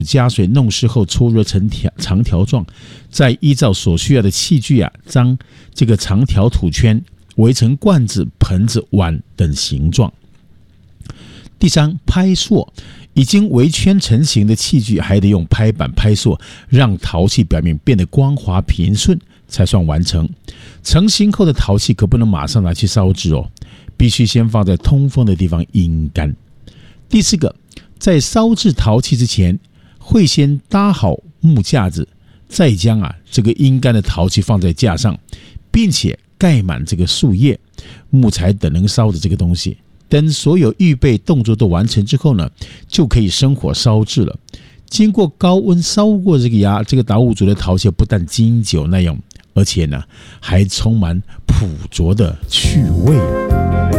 加水弄湿后搓揉成长条状，再依照所需要的器具将这个长条土圈围成罐子、盆子、碗等形状。第三，拍塑，已经围圈成型的器具还得用拍板拍塑，让陶器表面变得光滑平顺，才算完成。成型后的陶器可不能马上拿去烧制哦，必须先放在通风的地方阴干。第四个，在烧制陶器之前，会先搭好木架子，再将这个阴干的陶器放在架上，并且盖满这个树叶、木材等能烧的这个东西。等所有预备动作都完成之后呢，就可以生火烧制了。经过高温烧过这个达悟族的陶器，不但经久耐用，而且呢还充满朴拙的趣味。